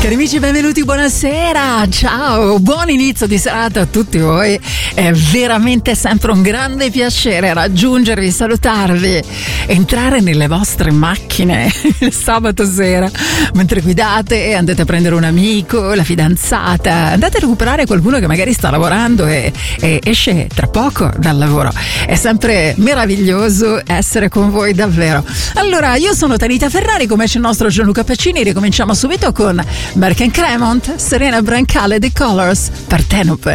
Cari amici, benvenuti, buonasera, ciao, buon inizio di serata a tutti voi. È veramente sempre un grande piacere raggiungervi, salutarvi, entrare nelle vostre macchine il sabato sera mentre guidate, andate a prendere un amico, la fidanzata, andate a recuperare qualcuno che magari sta lavorando e esce tra poco dal lavoro. È sempre meraviglioso essere con voi, davvero. Allora, io sono Tanita Ferrari, come c'è il nostro Gianluca Pacini. Ricominciamo subito con Merck & Cremont, Serena Brancale, The Colors, Partenope.